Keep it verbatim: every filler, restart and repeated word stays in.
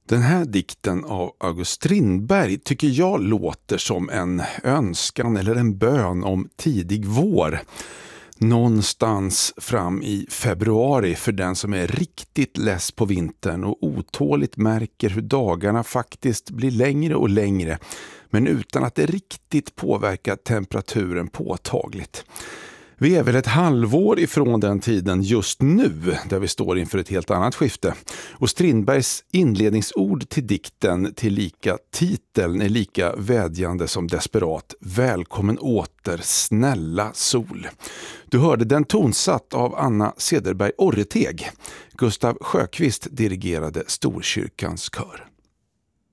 Den här dikten av August Strindberg tycker jag låter som en önskan eller en bön om tidig vår. Någonstans fram i februari för den som är riktigt less på vintern och otåligt märker hur dagarna faktiskt blir längre och längre, men utan att det riktigt påverkar temperaturen påtagligt. Vi är väl ett halvår ifrån den tiden just nu, där vi står inför ett helt annat skifte. Och Strindbergs inledningsord till dikten, till lika titeln, är lika vädjande som desperat. Välkommen åter, snälla sol. Du hörde den tonsatt av Anna Cederberg Orreteg. Gustav Sjöqvist dirigerade Storkyrkans kör.